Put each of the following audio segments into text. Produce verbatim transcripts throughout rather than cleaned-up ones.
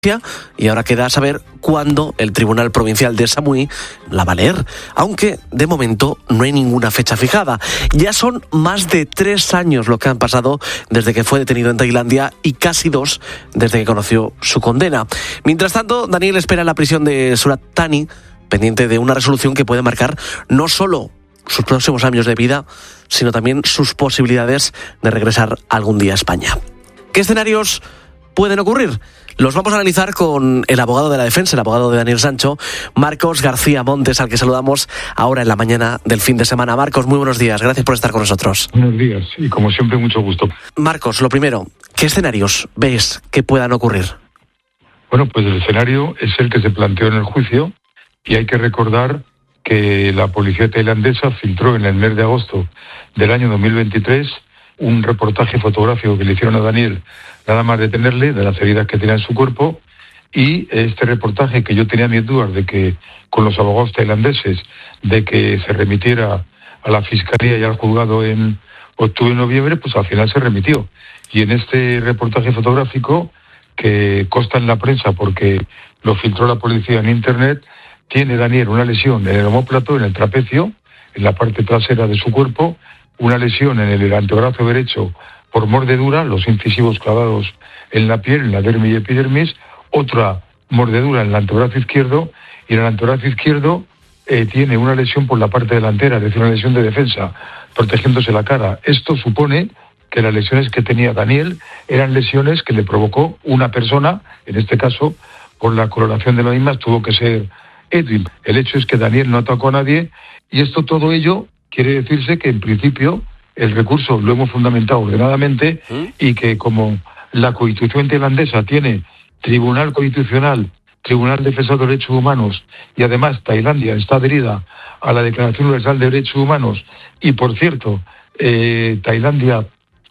y ahora queda saber cuándo el Tribunal Provincial de Samui la va a leer, aunque de momento no hay ninguna fecha fijada. Ya son más de tres años lo que han pasado desde que fue detenido en Tailandia y casi dos desde que conoció su condena. Mientras tanto, Daniel espera en la prisión de Surat Thani, pendiente de una resolución que puede marcar no solo sus próximos años de vida, sino también sus posibilidades de regresar algún día a España. ¿Qué escenarios pueden ocurrir? Los vamos a analizar con el abogado de la defensa, el abogado de Daniel Sancho, Marcos García Montes, al que saludamos ahora en la mañana del fin de semana. Marcos, muy buenos días, gracias por estar con nosotros. Buenos días, y como siempre, mucho gusto. Marcos, lo primero, ¿qué escenarios ves que puedan ocurrir? Bueno, pues el escenario es el que se planteó en el juicio, y hay que recordar que la policía tailandesa filtró en el mes de agosto del año dos mil veintitrés un reportaje fotográfico que le hicieron a Daniel, nada más detenerle, de las heridas que tenía en su cuerpo, y este reportaje, que yo tenía mis dudas de que, con los abogados tailandeses, de que se remitiera a la Fiscalía y al juzgado en octubre y noviembre, pues al final se remitió. Y en este reportaje fotográfico, que consta en la prensa porque lo filtró la policía en Internet, tiene Daniel una lesión en el omóplato, en el trapecio, en la parte trasera de su cuerpo, una lesión en el antebrazo derecho por mordedura, los incisivos clavados en la piel, en la dermis y epidermis, otra mordedura en el antebrazo izquierdo, y en el antebrazo izquierdo eh, tiene una lesión por la parte delantera, es decir, una lesión de defensa, protegiéndose la cara. Esto supone que las lesiones que tenía Daniel eran lesiones que le provocó una persona, en este caso, por la coloración de las mismas, tuvo que ser Edwin. El hecho es que Daniel no atacó a nadie, y esto, todo ello, quiere decirse que en principio el recurso lo hemos fundamentado ordenadamente, y que como la Constitución tailandesa tiene Tribunal Constitucional, Tribunal de Defensa de los Derechos Humanos, y además Tailandia está adherida a la Declaración Universal de Derechos Humanos, y por cierto, eh, Tailandia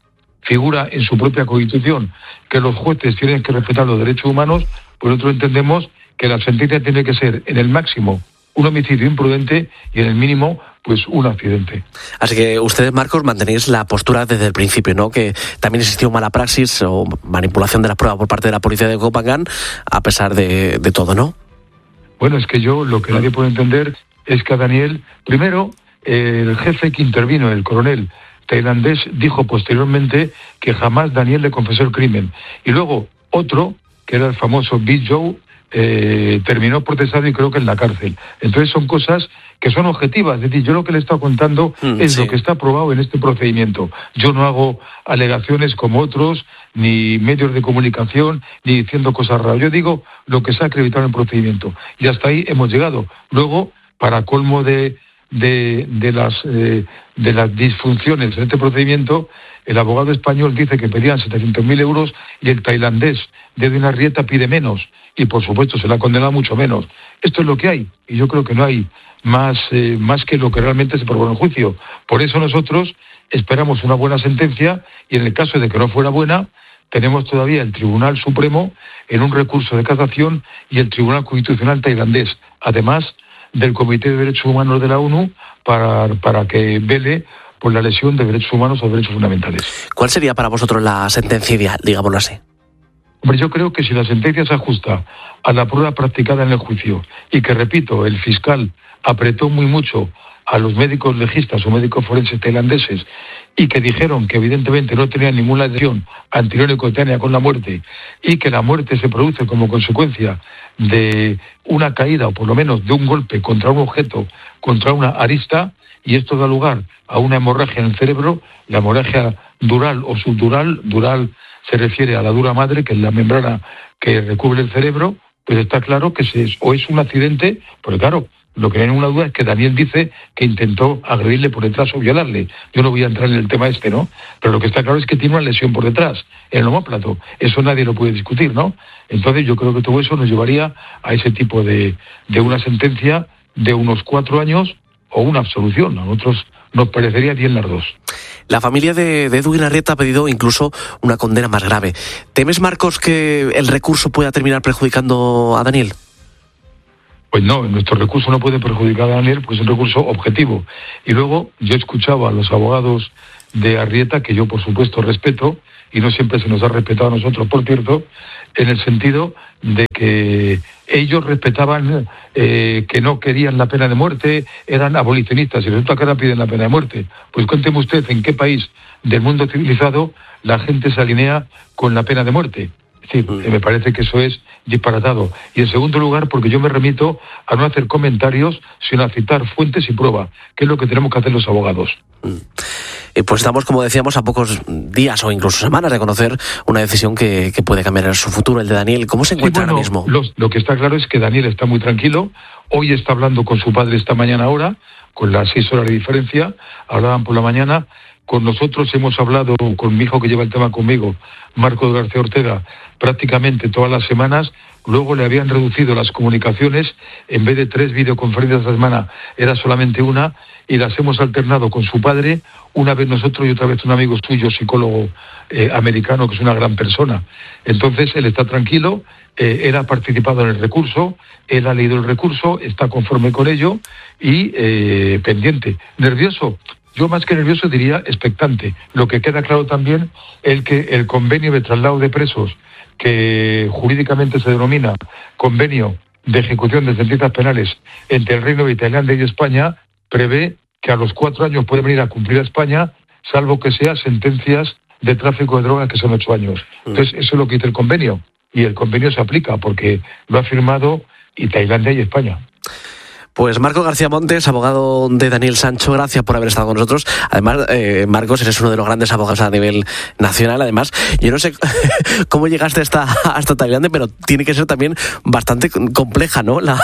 figura en su propia Constitución que los jueces tienen que respetar los derechos humanos, pues nosotros entendemos que la sentencia tiene que ser, en el máximo, un homicidio imprudente, y en el mínimo, pues un accidente. Así que ustedes, Marcos, mantenéis la postura desde el principio, ¿no? Que también existió mala praxis o manipulación de las pruebas por parte de la policía de Koh Phangan, a pesar de, de todo, ¿no? Bueno, es que yo lo que nadie puede entender es que a Daniel, primero, eh, el jefe que intervino, el coronel tailandés, dijo posteriormente que jamás Daniel le confesó el crimen. Y luego otro, que era el famoso Big Joe, Eh, terminó procesado y creo que en la cárcel. Entonces son cosas que son objetivas. Es decir, yo lo que le he estado contando mm, es sí. lo que está aprobado en este procedimiento. Yo no hago alegaciones como otros, ni medios de comunicación, ni diciendo cosas raras. Yo digo lo que se ha acreditado en el procedimiento. Y hasta ahí hemos llegado. Luego, para colmo de, de, de, las, eh, de las disfunciones en este procedimiento, el abogado español dice que pedían setecientos mil euros y el tailandés de Edwin Arrieta pide menos. Y por supuesto se le ha condenado mucho menos. Esto es lo que hay, y yo creo que no hay más, eh, más que lo que realmente se probó en el juicio. Por eso nosotros esperamos una buena sentencia, y en el caso de que no fuera buena, tenemos todavía el Tribunal Supremo en un recurso de casación y el Tribunal Constitucional tailandés, además del Comité de Derechos Humanos de la ONU, para, para que vele por la lesión de derechos humanos o derechos fundamentales. ¿Cuál sería para vosotros la sentencia ideal, digámoslo así? Hombre, yo creo que si la sentencia se ajusta a la prueba practicada en el juicio, y que, repito, el fiscal apretó muy mucho a los médicos legistas o médicos forenses tailandeses, y que dijeron que evidentemente no tenían ninguna lesión anterior y coetánea con la muerte, y que la muerte se produce como consecuencia de una caída, o por lo menos de un golpe contra un objeto, contra una arista, y esto da lugar a una hemorragia en el cerebro, la hemorragia dural o subdural, dural se refiere a la dura madre, que es la membrana que recubre el cerebro, pues está claro que se, o es un accidente, porque claro, lo que no hay ninguna duda es que Daniel dice que intentó agredirle por detrás o violarle. Yo no voy a entrar en el tema este, ¿no? Pero lo que está claro es que tiene una lesión por detrás, en el omóplato. Eso nadie lo puede discutir, ¿no? Entonces yo creo que todo eso nos llevaría a ese tipo de, de una sentencia de unos cuatro años o una absolución. A nosotros nos parecería bien las dos. La familia de, de Edwin Arrieta ha pedido incluso una condena más grave. ¿Temes, Marcos, que el recurso pueda terminar perjudicando a Daniel? Pues no, nuestro recurso no puede perjudicar a Daniel, porque es un recurso objetivo. Y luego yo escuchaba a los abogados de Arrieta, que yo por supuesto respeto, y no siempre se nos ha respetado a nosotros, por cierto, en el sentido de que ellos respetaban eh, que no querían la pena de muerte, eran abolicionistas, y resulta que ahora piden la pena de muerte. Pues cuénteme usted en qué país del mundo civilizado la gente se alinea con la pena de muerte. Sí, me parece que eso es disparatado. Y en segundo lugar, porque yo me remito a no hacer comentarios, sino a citar fuentes y prueba, que es lo que tenemos que hacer los abogados. Eh, pues estamos, como decíamos, a pocos días o incluso semanas de conocer una decisión que, que puede cambiar su futuro, el de Daniel. ¿Cómo se encuentra sí, bueno, ahora mismo? Lo, lo que está claro es que Daniel está muy tranquilo. Hoy está hablando con su padre esta mañana ahora, con las seis horas de diferencia. Hablaban por la mañana. Con nosotros hemos hablado, con mi hijo que lleva el tema conmigo, Marcos García Ortega, prácticamente todas las semanas. Luego le habían reducido las comunicaciones, en vez de tres videoconferencias a la semana, era solamente una, y las hemos alternado con su padre, una vez nosotros y otra vez un amigo suyo, psicólogo eh, americano, que es una gran persona. Entonces él está tranquilo, eh, él ha participado en el recurso, él ha leído el recurso, está conforme con ello y eh, pendiente. ¿Nervioso? Yo más que nervioso diría expectante. Lo que queda claro también es que el convenio de traslado de presos, que jurídicamente se denomina convenio de ejecución de sentencias penales entre el Reino de Tailandia y España, prevé que a los cuatro años puede venir a cumplir a España, salvo que sean sentencias de tráfico de drogas que son ocho años. Entonces, eso es lo que dice el convenio. Y el convenio se aplica porque lo ha firmado y Tailandia y España. Pues Marcos García Montes, abogado de Daniel Sancho, gracias por haber estado con nosotros. Además, eh, Marcos, eres uno de los grandes abogados a nivel nacional. Además, yo no sé cómo llegaste hasta, hasta Tailandia, pero tiene que ser también bastante compleja, ¿no? La,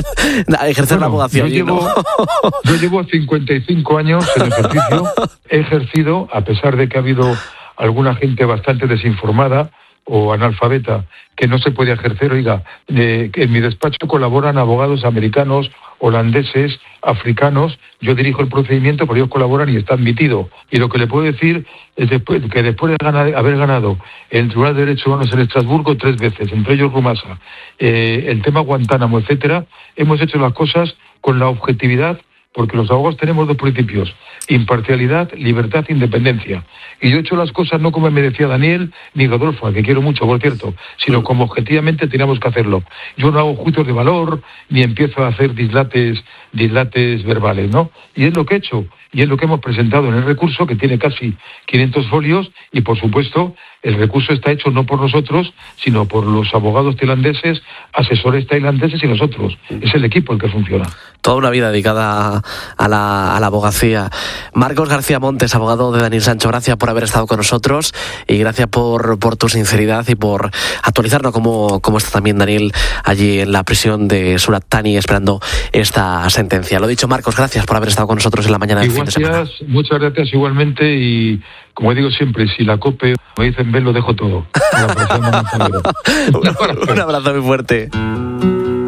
la ejercer bueno, la abogacía. Yo llevo, ¿no? yo llevo cincuenta y cinco años en ejercicio. He ejercido, a pesar de que ha habido alguna gente bastante desinformada o analfabeta que no se puede ejercer. Oiga, eh, en mi despacho colaboran abogados americanos, holandeses, africanos. Yo dirijo el procedimiento, pero ellos colaboran y está admitido. Y lo que le puedo decir es después, que después de ganar, haber ganado el Tribunal de Derechos Humanos en Estrasburgo tres veces, entre ellos Rumasa, eh, el tema Guantánamo, etcétera, hemos hecho las cosas con la objetividad, porque los abogados tenemos dos principios: imparcialidad, libertad, independencia. Y yo he hecho las cosas no como me decía Daniel ni Rodolfo, al que quiero mucho, por cierto, sino como objetivamente teníamos que hacerlo. Yo no hago juicios de valor, ni empiezo a hacer dislates, dislates verbales, ¿no? Y es lo que he hecho, y es lo que hemos presentado en el recurso, que tiene casi quinientos folios, y por supuesto, el recurso está hecho no por nosotros, sino por los abogados tailandeses, asesores tailandeses y nosotros. Es el equipo el que funciona. Toda una vida dedicada a la, a la abogacía. Marcos García Montes, abogado de Daniel Sancho, gracias por haber estado con nosotros y gracias por, por tu sinceridad y por actualizarnos cómo, cómo está también Daniel allí en la prisión de Surat Thani esperando esta sentencia. Lo dicho, Marcos, gracias por haber estado con nosotros en la mañana del fin de semana. Muchas gracias igualmente y, como digo siempre, si la COPE me dicen ven, lo dejo todo. Un abrazo muy fuerte.